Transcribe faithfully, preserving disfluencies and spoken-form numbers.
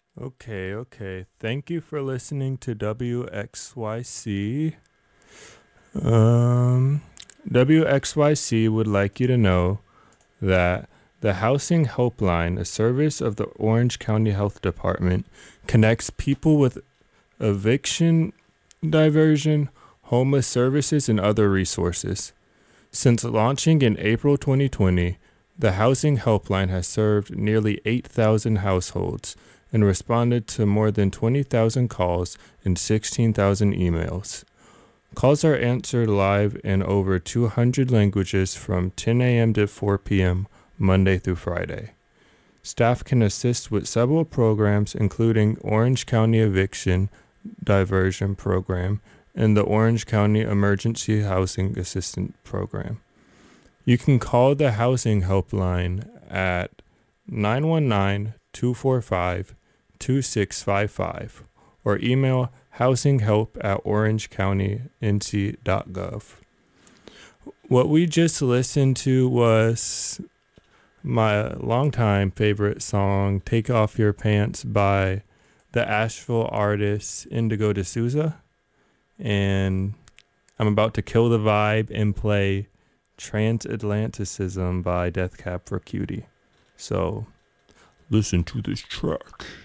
Okay, okay. Thank you for listening to W X Y C. Um, W X Y C would like you to know that the Housing Helpline, a service of the Orange County Health Department, connects people with eviction, diversion, homeless services, and other resources. Since launching in April twenty twenty, the Housing Helpline has served nearly eight thousand households and responded to more than twenty thousand calls and sixteen thousand emails. Calls are answered live in over two hundred languages from ten a.m. to four p.m. Monday through Friday. Staff can assist with several programs, including Orange County Eviction Diversion Program and the Orange County Emergency Housing Assistance Program. You can call the Housing Helpline at nine one nine, two four five, two six five five or email housinghelp at orangecounty.nc.gov. What we just listened to was my longtime favorite song, Take Off Your Pants, by the Asheville artist Indigo D'Souza. And I'm about to kill the vibe and play Transatlanticism by Death Cab for Cutie. So listen to this track.